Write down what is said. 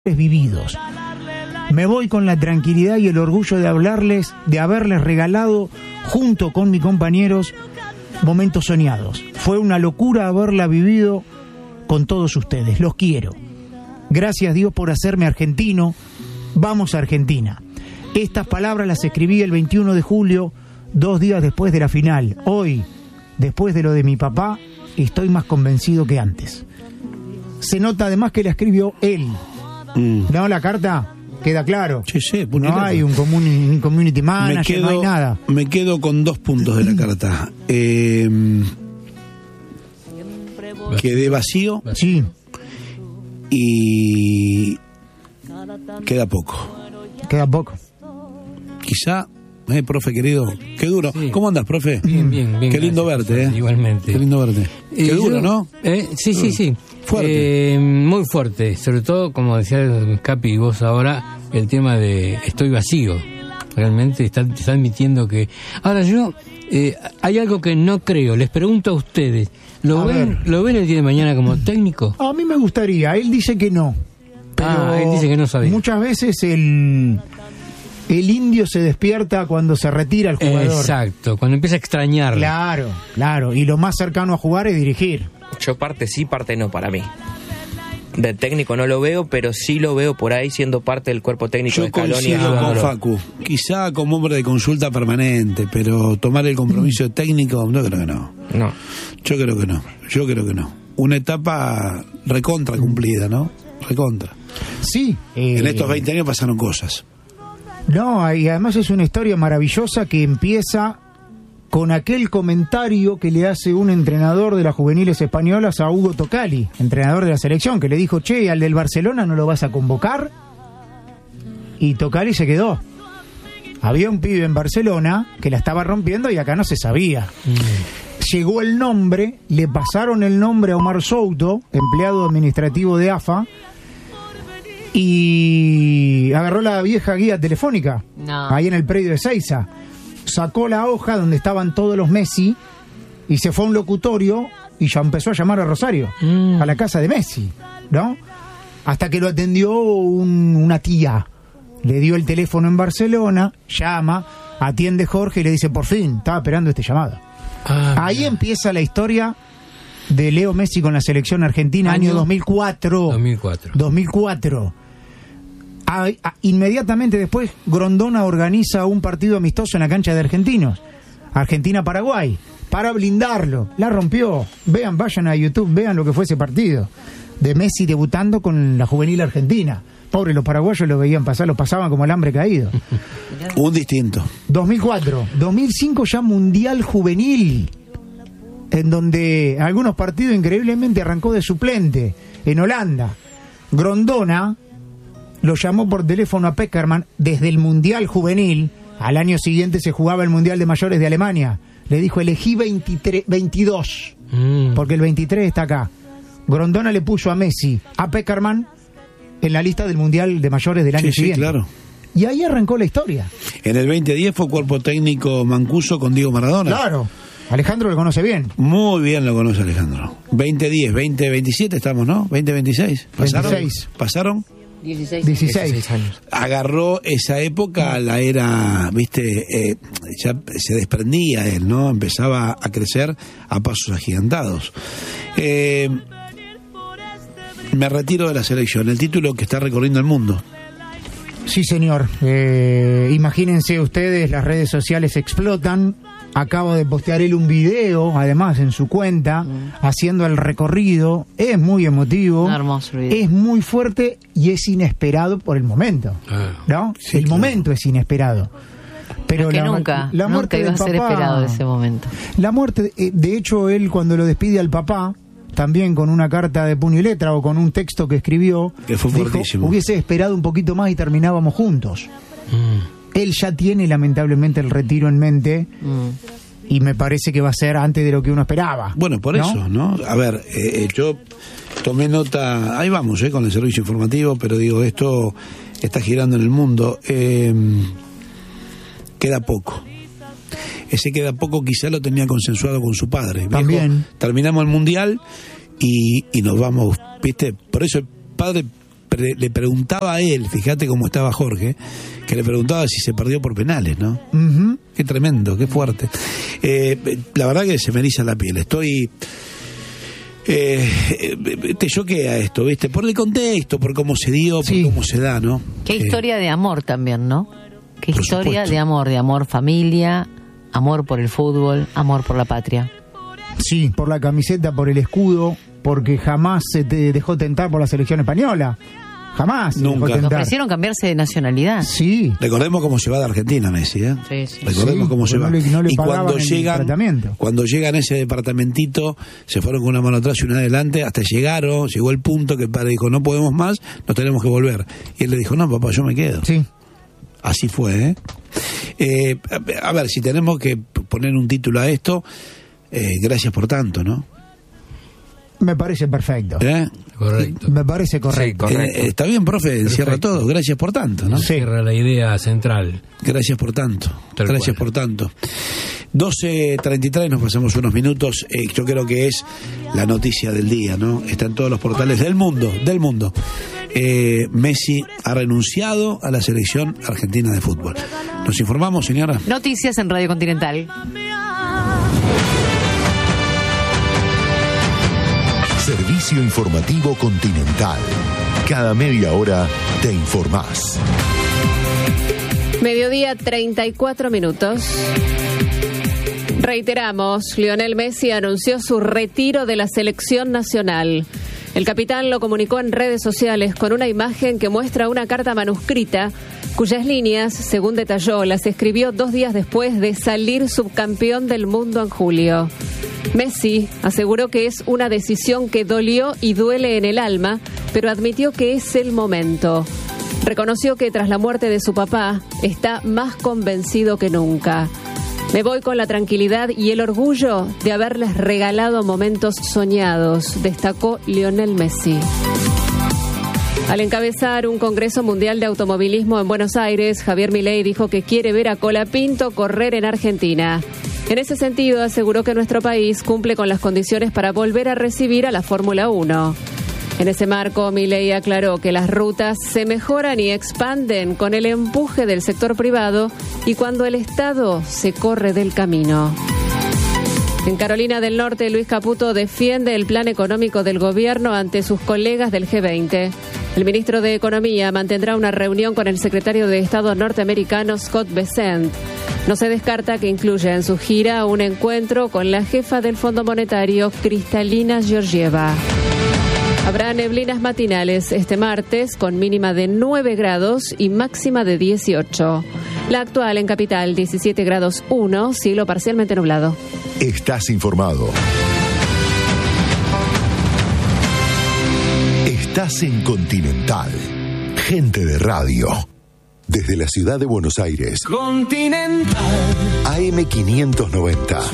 vividos. Me voy con la tranquilidad y el orgullo de haberles regalado, junto con mis compañeros, momentos soñados. Fue una locura haberla vivido con todos ustedes. Los quiero. Gracias, Dios, por hacerme argentino. Vamos a Argentina. Estas palabras las escribí el 21 de julio, 2 días después de la final. Hoy, después de lo de mi papá, estoy más convencido que antes. Se nota además que la escribió él. ¿No? La carta queda claro. Sí, no hay un community manager, no hay nada. Me quedo con 2 puntos de la carta. Quedé vacío. Sí. Y queda poco. Quizá, profe querido, qué duro. Sí. ¿Cómo andas, profe? Bien. Qué lindo verte, Igualmente. Qué lindo verte. Qué duro, ¿no? Sí. Fuerte. Muy fuerte. Sobre todo, como decía Capi y vos ahora, el tema de estoy vacío. Realmente está admitiendo que... Ahora yo, hay algo que no creo. Les pregunto a ustedes. ¿Lo ven el día de mañana como técnico? A mí me gustaría. Él dice que no. Pero él dice que no sabía. Muchas veces el indio se despierta cuando se retira el jugador. Exacto, cuando empieza a extrañar. Claro. Y lo más cercano a jugar es dirigir. Yo parte sí, parte no para mí. De técnico no lo veo, pero sí lo veo por ahí siendo parte del cuerpo técnico de Scaloni. Yo coincido con Facu. Quizá como hombre de consulta permanente, pero tomar el compromiso técnico, no creo que no. No. Yo creo que no. Una etapa recontra cumplida, ¿no? Recontra. Sí. En estos 20 años pasaron cosas. No, y además es una historia maravillosa que empieza con aquel comentario que le hace un entrenador de las juveniles españolas a Hugo Tocali, entrenador de la selección, que le dijo, che, al del Barcelona no lo vas a convocar. Y Tocali se quedó. Había un pibe en Barcelona que la estaba rompiendo y acá no se sabía. Llegó el nombre, le pasaron el nombre a Omar Souto, empleado administrativo de AFA, y agarró la vieja guía telefónica, ahí en el predio de Seiza. Sacó la hoja donde estaban todos los Messi y se fue a un locutorio y ya empezó a llamar a Rosario, a la casa de Messi, ¿no? Hasta que lo atendió una tía. Le dio el teléfono en Barcelona, llama, atiende Jorge y le dice, por fin, estaba esperando este llamado. Ahí empieza la historia de Leo Messi con la selección argentina, año 2004. Inmediatamente después, Grondona organiza un partido amistoso en la cancha de Argentinos, Argentina-Paraguay, para blindarlo. La rompió. Vayan a YouTube, vean lo que fue ese partido de Messi debutando con la juvenil argentina. Pobre, los paraguayos lo veían pasar, lo pasaban como el hambre caído. Un distinto. 2004. 2005 ya Mundial Juvenil, en donde algunos partidos increíblemente arrancó de suplente en Holanda. Grondona lo llamó por teléfono a Peckerman desde el Mundial Juvenil. Al año siguiente se jugaba el Mundial de Mayores de Alemania. Le dijo, elegí 22, porque el 23 está acá. Grondona le puso a Messi, a Peckerman, en la lista del Mundial de Mayores del año siguiente. Claro. Y ahí arrancó la historia. En el 2010 fue cuerpo técnico Mancuso con Diego Maradona. Claro. Alejandro lo conoce bien. Muy bien lo conoce Alejandro. 2010, 2027 estamos, ¿no? 2026. ¿Pasaron? 16 años. Agarró esa época, la era, ya se desprendía él, ¿no? Empezaba a crecer a pasos agigantados. Me retiro de la selección, el título que está recorriendo el mundo. Sí, señor. Imagínense ustedes, las redes sociales explotan. Acabo de postear él un video, además, en su cuenta, haciendo el recorrido. Es muy emotivo. Hermoso video. Es muy fuerte y es inesperado por el momento. ¿No? Sí, el momento es inesperado. Pero que nunca iba a ser esperado ese momento. La muerte, de hecho, él cuando lo despide al papá, también con una carta de puño y letra o con un texto que escribió, que fue fuertísimo. Hubiese esperado un poquito más y terminábamos juntos. Él ya tiene lamentablemente el retiro en mente y me parece que va a ser antes de lo que uno esperaba. Bueno, por eso, ¿no? A ver, yo tomé nota, ahí vamos, con el servicio informativo, pero digo, esto está girando en el mundo. Queda poco. Ese queda poco quizá lo tenía consensuado con su padre. También. Viejo, terminamos el Mundial y nos vamos, ¿viste? Por eso el padre le preguntaba a él, fíjate cómo estaba Jorge, que le preguntaba si se perdió por penales, ¿no? Uh-huh. Qué tremendo, qué fuerte. La verdad que se me eriza la piel. Estoy... te choquea esto, ¿viste? Por el contexto, por cómo se dio, por cómo se da, ¿no? Qué historia de amor también, ¿no? Qué por historia supuesto. de amor familia, amor por el fútbol, amor por la patria. Sí, por la camiseta, por el escudo, porque jamás se te dejó tentar por la selección española. Jamás. Nunca. Le ofrecieron cambiarse de nacionalidad. Sí. Recordemos cómo se va de Argentina Messi, ¿eh? Sí. Recordemos cómo se va. No le y cuando llegan a ese departamentito, se fueron con una mano atrás y una adelante, hasta llegó el punto que el padre dijo, no podemos más, nos tenemos que volver. Y él le dijo, no, papá, yo me quedo. Sí. Así fue, ¿eh? A ver, si tenemos que poner un título a esto, gracias por tanto, ¿no? Me parece perfecto. Correcto. Me parece correcto. Sí, correcto. Está bien, profe, Perfecto. cierra todo. Gracias por tanto, ¿no? Cierra la idea central. Gracias por tanto. Tal Gracias cual. por tanto. 12:33, nos pasamos unos minutos. Yo creo que es la noticia del día, ¿no? Está en todos los portales del mundo. Messi ha renunciado a la selección argentina de fútbol. ¿Nos informamos, señora? Noticias en Radio Continental. Servicio informativo Continental. Cada media hora te informás. Mediodía, 34 minutos. Reiteramos, Lionel Messi anunció su retiro de la selección nacional. El capitán lo comunicó en redes sociales con una imagen que muestra una carta manuscrita cuyas líneas, según detalló, las escribió 2 días después de salir subcampeón del mundo en julio. Messi aseguró que es una decisión que dolió y duele en el alma, pero admitió que es el momento. Reconoció que tras la muerte de su papá está más convencido que nunca. Me voy con la tranquilidad y el orgullo de haberles regalado momentos soñados, destacó Lionel Messi. Al encabezar un Congreso Mundial de Automovilismo en Buenos Aires, Javier Milei dijo que quiere ver a Colapinto correr en Argentina. En ese sentido, aseguró que nuestro país cumple con las condiciones para volver a recibir a la Fórmula 1. En ese marco, Milei aclaró que las rutas se mejoran y expanden con el empuje del sector privado y cuando el Estado se corre del camino. En Carolina del Norte, Luis Caputo defiende el plan económico del gobierno ante sus colegas del G20. El ministro de Economía mantendrá una reunión con el secretario de Estado norteamericano Scott Bessent. No se descarta que incluya en su gira un encuentro con la jefa del Fondo Monetario, Kristalina Georgieva. Habrá neblinas matinales este martes con mínima de 9 grados y máxima de 18. La actual en Capital, 17 grados 1, cielo parcialmente nublado. Estás informado. Estás en Continental. Gente de radio. Desde la ciudad de Buenos Aires. Continental. AM590.